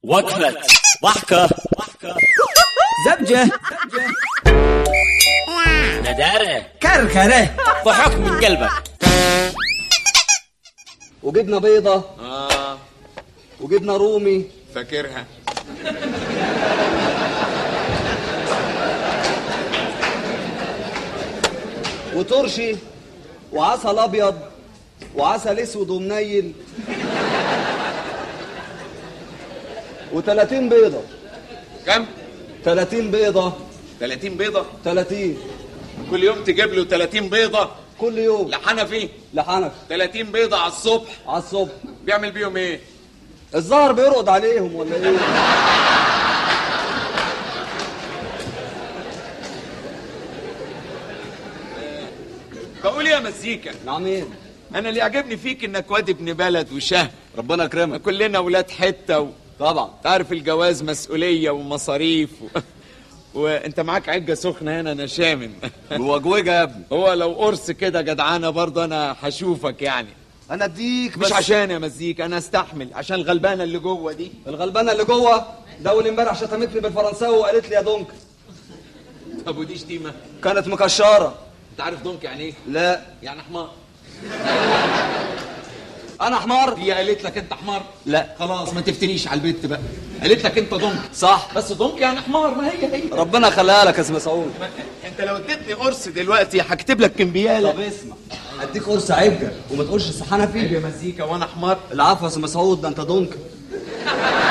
وقفة ضحكة زبجة ندارة كركرة ضحك من قلبك. وجبنة بيضة وجبنة رومي فاكرها. وترشي وعسل ابيض وعسل اسود ومنيل و30 بيضة. كم؟ 30 بيضة. 30 بيضة؟ 30 كل يوم تجيب له 30 بيضة؟ كل يوم. لحنفي؟ لحنف. 30 بيضة على الصبح. على الصبح. بيعمل بيهم ايه؟ الظهر بيرقد عليهم ولا ايه؟ بقول يا مزيكا، نعمين. انا اللي يعجبني فيك انك واد ابن بلد وشهم. ربنا يكرمك. كلنا ولاد حتة طبعا. تعرف الجواز مسؤولية ومصاريف وانت معاك عجة سخنة هنا انا شامم. موجوجة يا ابني. هو لو قرص كده جدعانة برضه انا هشوفك يعني. انا اديك مش بس. عشان يا مزيكا، انا استحمل عشان الغلبانة اللي جوه دي. الغلبانة اللي جوه ده اول امبارح شتمتني بالفرنساوي وقالت لي يا دونك. طب ودي شتيمة؟ كانت مكشرة. انت عارف دونك يعني ايه؟ لا. يعني حمار. انا حمار. هي قالت لك انت حمار؟ لا. خلاص ما تفتريش على البت بقى. قالت لك انت دونك. صح. بس دونك يعني حمار، ما هي. ربنا خليها لك يا اسم مسعود. انت لو اديتني قرص دلوقتي هكتب لك كمبياله. طب اسمع، اديك قرص عجة وما تقولش الصحانة يا فيه. مزيكا وانا حمار. العفو يا اسم مسعود، ده انت دونك.